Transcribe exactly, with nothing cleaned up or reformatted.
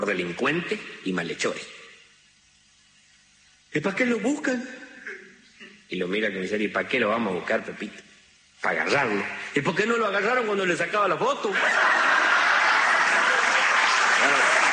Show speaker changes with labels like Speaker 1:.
Speaker 1: delincuentes y malhechores. ¿Y para qué lo buscan? Y lo mira con miseria, ¿y para qué lo vamos a buscar, Pepito? Para agarrarlo. ¿Y por qué no lo agarraron cuando le sacaba la foto? Bueno.